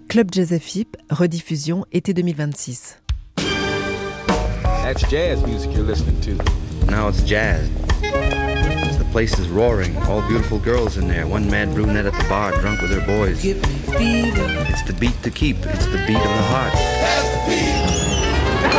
Club Jazz FIP, rediffusion été 2026. That's jazz music you're listening to. Now it's jazz. The place is roaring, all beautiful girls in there. One mad brunette at the bar, drunk with her boys. It's the beat to keep, it's the beat of the heart. That's the beat.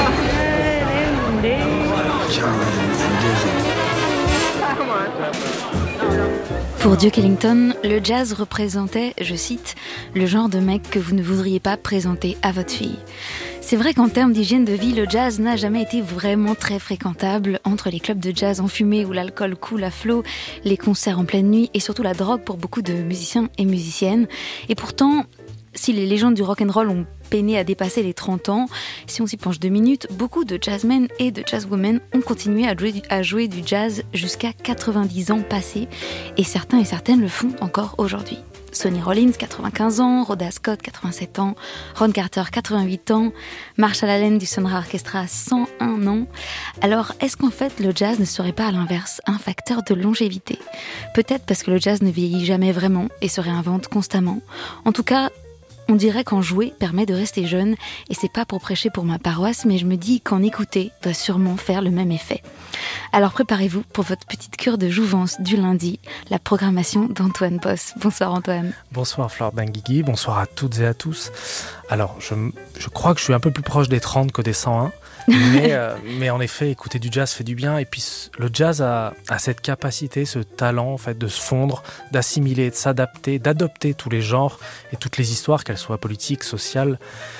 Pour Duke Ellington, le jazz représentait, je cite, le genre de mec que vous ne voudriez pas présenter à votre fille. C'est vrai qu'en termes d'hygiène de vie, le jazz n'a jamais été vraiment très fréquentable entre les clubs de jazz enfumés où l'alcool coule à flot, les concerts en pleine nuit et surtout la drogue pour beaucoup de musiciens et musiciennes. Et pourtant, si les légendes du rock'n'roll ont peiné à dépasser les 30 ans, si on s'y penche 2 minutes, beaucoup de jazzmen et de jazzwomen ont continué à jouer du jazz jusqu'à 90 ans passés, et certains et certaines le font encore aujourd'hui. Sonny Rollins, 95 ans, Rhoda Scott, 87 ans, Ron Carter, 88 ans, Marshall Allen du Sun Ra Orchestra, 101 ans. Alors, est-ce qu'en fait, le jazz ne serait pas à l'inverse un facteur de longévité ? Peut-être parce que le jazz ne vieillit jamais vraiment et se réinvente constamment. En tout cas, on dirait qu'en jouer permet de rester jeune, et c'est pas pour prêcher pour ma paroisse, mais je me dis qu'en écouter doit sûrement faire le même effet. Alors préparez-vous pour votre petite cure de jouvence du lundi, la programmation d'Antoine Boss. Bonsoir Antoine. Bonsoir Flore Benguigui, bonsoir à toutes et à tous. Alors, je crois que je suis un peu plus proche des 30 que des 101, mais en effet, écouter du jazz fait du bien, et puis le jazz a cette capacité, ce talent en fait, de se fondre, d'assimiler, de s'adapter, d'adopter tous les genres et toutes les histoires, qu'elles soient politiques, sociales.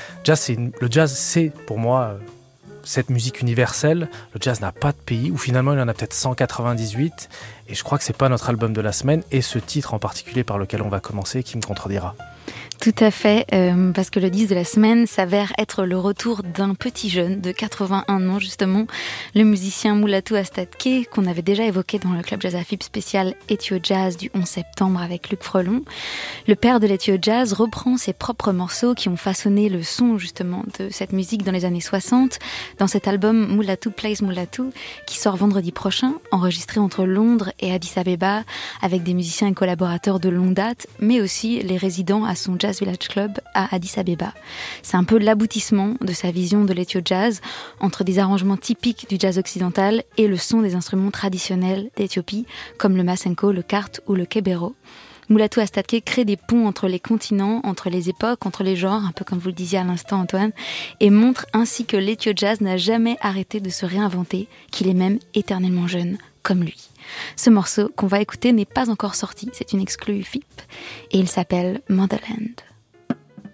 Le jazz, c'est pour moi cette musique universelle. Le jazz n'a pas de pays, ou finalement il y en a peut-être 198, et je crois que c'est pas notre album de la semaine, et ce titre en particulier par lequel on va commencer qui me contredira. Tout à fait, parce que le disque de la semaine s'avère être le retour d'un petit jeune de 81 ans justement, le musicien Mulatu Astatke, qu'on avait déjà évoqué dans le Club Jazz FIP spécial Ethio Jazz du 11 septembre avec Luc Frelon. Le père de l'Ethio Jazz reprend ses propres morceaux qui ont façonné le son justement de cette musique dans les années 60, dans cet album Mulatu Plays Mulatu, qui sort vendredi prochain, enregistré entre Londres et Addis Abeba, avec des musiciens et collaborateurs de longue date, mais aussi les résidents à son Jazz Village Club à Addis Abeba. C'est un peu l'aboutissement de sa vision de l'Ethio Jazz, entre des arrangements typiques du jazz occidental et le son des instruments traditionnels d'Éthiopie, comme le masenko, le kart ou le kebero. Mulatu Astatke crée des ponts entre les continents, entre les époques, entre les genres, un peu comme vous le disiez à l'instant Antoine, et montre ainsi que l'Ethio Jazz n'a jamais arrêté de se réinventer, qu'il est même éternellement jeune, comme lui. Ce morceau qu'on va écouter n'est pas encore sorti, c'est une exclue FIP, et il s'appelle Motherland.